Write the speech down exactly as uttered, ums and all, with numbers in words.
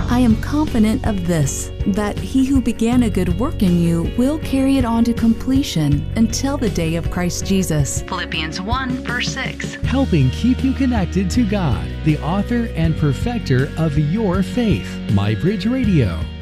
I am confident of this, that he who began a good work in you will carry it on to completion until the day of Christ Jesus. Philippians one, verse six. Helping keep you connected to God, the author and perfecter of your faith. MyBridge Radio.